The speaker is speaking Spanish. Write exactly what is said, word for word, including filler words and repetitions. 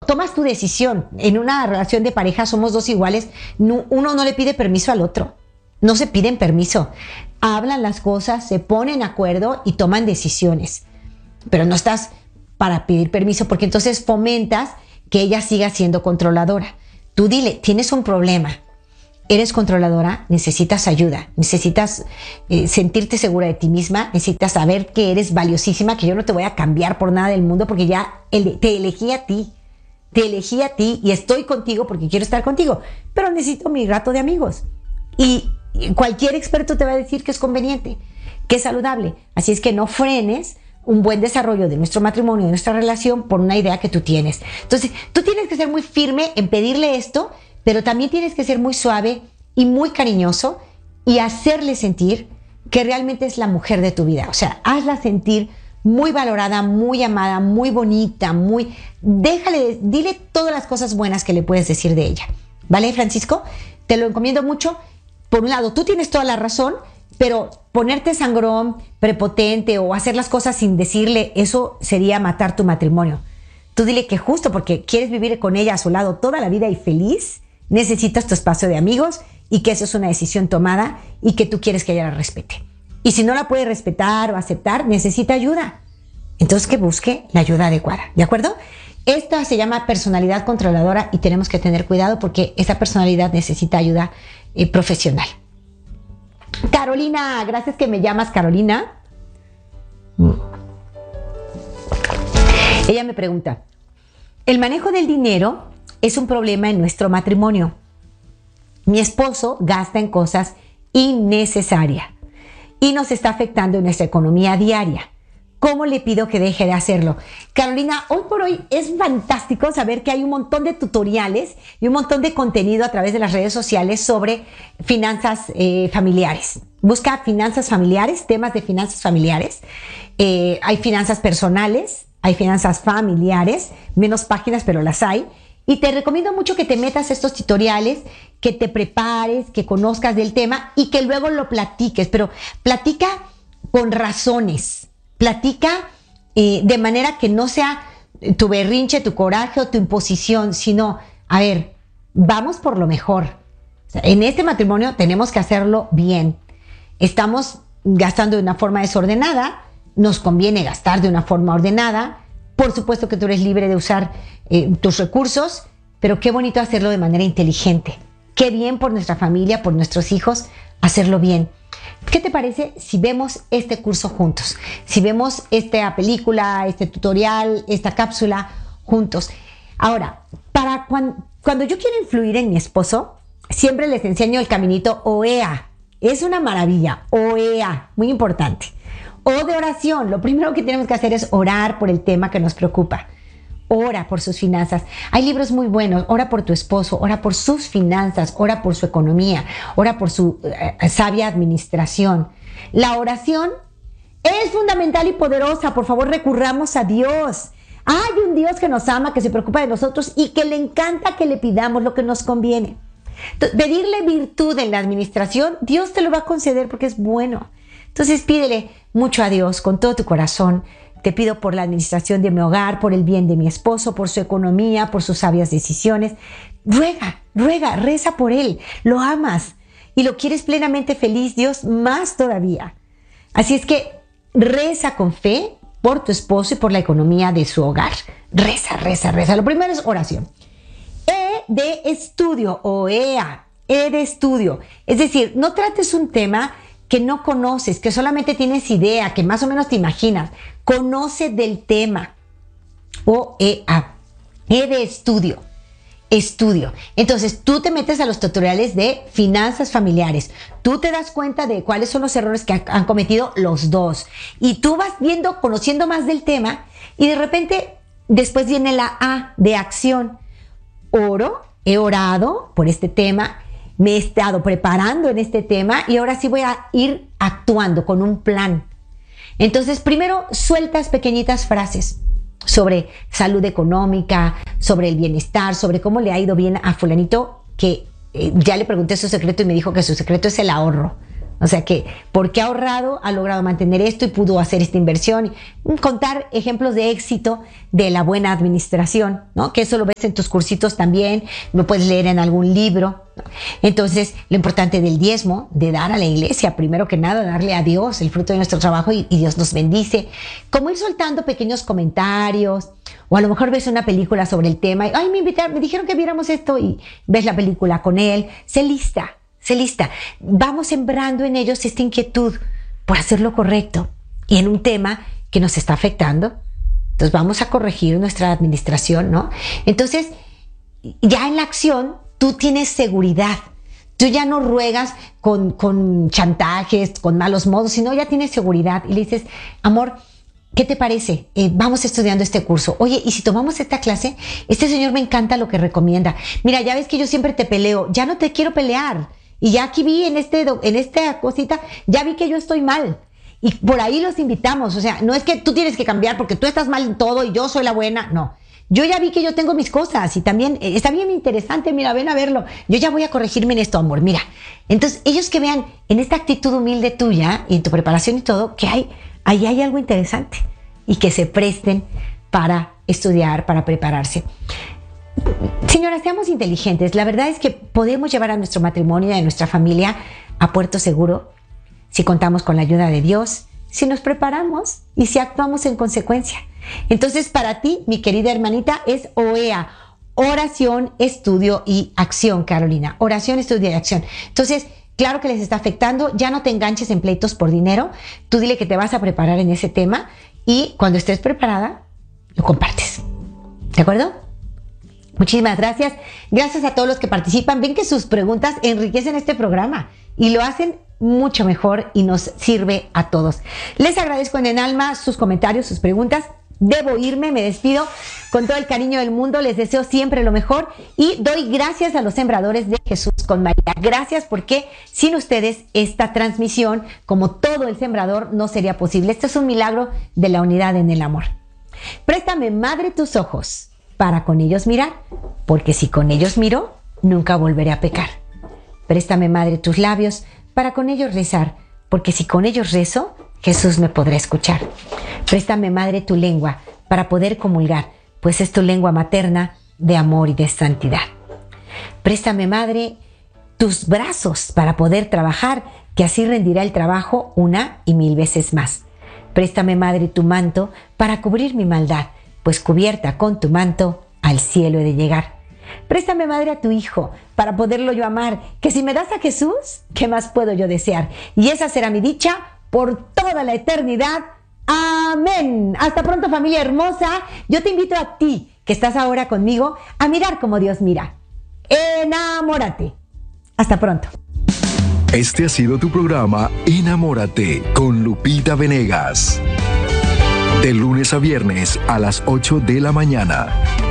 tomas tu decisión. En una relación de pareja somos dos iguales, no, uno no le pide permiso al otro, no se piden permiso, hablan las cosas, se ponen de acuerdo y toman decisiones, pero no estás para pedir permiso porque entonces fomentas que ella siga siendo controladora. Tú dile, tienes un problema, eres controladora, necesitas ayuda, necesitas eh, sentirte segura de ti misma, necesitas saber que eres valiosísima, que yo no te voy a cambiar por nada del mundo porque ya ele- te elegí a ti, te elegí a ti y estoy contigo porque quiero estar contigo, pero necesito mi rato de amigos. Y, y cualquier experto te va a decir que es conveniente, que es saludable. Así es que no frenes un buen desarrollo de nuestro matrimonio, de nuestra relación, por una idea que tú tienes. Entonces, tú tienes que ser muy firme en pedirle esto, pero también tienes que ser muy suave y muy cariñoso y hacerle sentir que realmente es la mujer de tu vida. O sea, hazla sentir muy valorada, muy amada, muy bonita, muy... Déjale, dile todas las cosas buenas que le puedes decir de ella. ¿Vale, Francisco? Te lo encomiendo mucho. Por un lado, tú tienes toda la razón, pero ponerte sangrón, prepotente o hacer las cosas sin decirle, eso sería matar tu matrimonio. Tú dile que justo porque quieres vivir con ella a su lado toda la vida y feliz, necesitas tu espacio de amigos y que eso es una decisión tomada y que tú quieres que ella la respete. Y si no la puede respetar o aceptar, necesita ayuda. Entonces que busque la ayuda adecuada, ¿de acuerdo? Esta se llama personalidad controladora y tenemos que tener cuidado porque esa personalidad necesita ayuda eh, profesional. Carolina, gracias que me llamas, Carolina. Ella me pregunta, ¿el manejo del dinero es un problema en nuestro matrimonio? Mi esposo gasta en cosas innecesarias y nos está afectando en nuestra economía diaria. ¿Cómo le pido que deje de hacerlo? Carolina, hoy por hoy es fantástico saber que hay un montón de tutoriales y un montón de contenido a través de las redes sociales sobre finanzas eh, familiares. Busca finanzas familiares, temas de finanzas familiares. Eh, hay finanzas personales, hay finanzas familiares, menos páginas, pero las hay. Y te recomiendo mucho que te metas a estos tutoriales, que te prepares, que conozcas del tema y que luego lo platiques. Pero platica con razones. Platica eh, de manera que no sea tu berrinche, tu coraje o tu imposición, sino, a ver, vamos por lo mejor. O sea, en este matrimonio tenemos que hacerlo bien. Estamos gastando de una forma desordenada, nos conviene gastar de una forma ordenada. Por supuesto que tú eres libre de usar eh, tus recursos, pero qué bonito hacerlo de manera inteligente. Qué bien por nuestra familia, por nuestros hijos, hacerlo bien. ¿Qué te parece si vemos este curso juntos? Si vemos esta película, este tutorial, esta cápsula juntos. Ahora, para cuando, cuando yo quiero influir en mi esposo, siempre les enseño el caminito O E A. Es una maravilla, O E A, muy importante. O de oración, lo primero que tenemos que hacer es orar por el tema que nos preocupa. Ora por sus finanzas. Hay libros muy buenos. Ora por tu esposo, ora por sus finanzas, ora por su economía, ora por su eh, sabia administración. La oración es fundamental y poderosa. Por favor, recurramos a Dios. Hay un Dios que nos ama, que se preocupa de nosotros y que le encanta que le pidamos lo que nos conviene. Entonces, pedirle virtud en la administración, Dios te lo va a conceder porque es bueno. Entonces pídele mucho a Dios con todo tu corazón. Te pido por la administración de mi hogar, por el bien de mi esposo, por su economía, por sus sabias decisiones. Ruega, ruega, reza por él. Lo amas y lo quieres plenamente feliz, Dios, más todavía. Así es que reza con fe por tu esposo y por la economía de su hogar. Reza, reza, reza. Lo primero es oración. E de estudio o E A. E de estudio. Es decir, no trates un tema que no conoces, que solamente tienes idea, que más o menos te imaginas. Conoce del tema. O E A. E de estudio. Estudio. Entonces, tú te metes a los tutoriales de finanzas familiares. Tú te das cuenta de cuáles son los errores que han cometido los dos. Y tú vas viendo, conociendo más del tema. Y de repente, después viene la A de acción. Oro, he orado por este tema. Me he estado preparando en este tema y ahora sí voy a ir actuando con un plan. Entonces, primero sueltas pequeñitas frases sobre salud económica, sobre el bienestar, sobre cómo le ha ido bien a fulanito, que eh, ya le pregunté su secreto y me dijo que su secreto es el ahorro. O sea que, porque ha ahorrado, ha logrado mantener esto y pudo hacer esta inversión. Contar ejemplos de éxito de la buena administración, ¿no? Que eso lo ves en tus cursitos también, lo puedes leer en algún libro, ¿no? Entonces, lo importante del diezmo, de dar a la iglesia, primero que nada, darle a Dios el fruto de nuestro trabajo y, y Dios nos bendice. Como ir soltando pequeños comentarios, o a lo mejor ves una película sobre el tema y, ay, me invitaron, me dijeron que viéramos esto y ves la película con él. Sé lista. Sé lista. Vamos sembrando en ellos esta inquietud por hacer lo correcto y en un tema que nos está afectando. Entonces vamos a corregir nuestra administración, ¿no? Entonces, ya en la acción, tú tienes seguridad. Tú ya no ruegas con, con chantajes, con malos modos, sino ya tienes seguridad y le dices, amor, ¿qué te parece? Eh, vamos estudiando este curso. Oye, ¿y si tomamos esta clase? Este señor me encanta lo que recomienda. Mira, ya ves que yo siempre te peleo. Ya no te quiero pelear. Y ya aquí vi en, este, en esta cosita, ya vi que yo estoy mal. Y por ahí los invitamos. O sea, no es que tú tienes que cambiar porque tú estás mal en todo y yo soy la buena. No. Yo ya vi que yo tengo mis cosas y también eh, está bien interesante. Mira, ven a verlo. Yo ya voy a corregirme en esto, amor. Mira. Entonces, ellos que vean en esta actitud humilde tuya y en tu preparación y todo, que hay, ahí hay algo interesante y que se presten para estudiar, para prepararse. Señoras, seamos inteligentes. La verdad es que podemos llevar a nuestro matrimonio y a nuestra familia a puerto seguro si contamos con la ayuda de Dios, si nos preparamos y si actuamos en consecuencia. Entonces, para ti, mi querida hermanita, es O E A, oración, estudio y acción, Carolina. Oración, estudio y acción. Entonces, claro que les está afectando. Ya no te enganches en pleitos por dinero. Tú dile que te vas a preparar en ese tema y cuando estés preparada, lo compartes. ¿De acuerdo? Muchísimas gracias. Gracias a todos los que participan. Ven que sus preguntas enriquecen este programa y lo hacen mucho mejor y nos sirve a todos. Les agradezco en el alma sus comentarios, sus preguntas. Debo irme, me despido con todo el cariño del mundo. Les deseo siempre lo mejor y doy gracias a los sembradores de Jesús con María. Gracias porque sin ustedes esta transmisión, como todo el sembrador, no sería posible. Este es un milagro de la unidad en el amor. Préstame, Madre, tus ojos para con ellos mirar, porque si con ellos miro, nunca volveré a pecar. Préstame, Madre, tus labios para con ellos rezar, porque si con ellos rezo, Jesús me podrá escuchar. Préstame, Madre, tu lengua para poder comulgar, pues es tu lengua materna de amor y de santidad. Préstame, Madre, tus brazos para poder trabajar, que así rendirá el trabajo una y mil veces más. Préstame, Madre, tu manto para cubrir mi maldad, pues cubierta con tu manto al cielo he de llegar. Préstame, Madre, a tu Hijo para poderlo yo amar, que si me das a Jesús, ¿qué más puedo yo desear? Y esa será mi dicha por toda la eternidad. Amén. Hasta pronto, familia hermosa. Yo te invito a ti, que estás ahora conmigo, a mirar como Dios mira. Enamórate. Hasta pronto. Este ha sido tu programa Enamórate con Lupita Venegas. De lunes a viernes a las ocho de la mañana.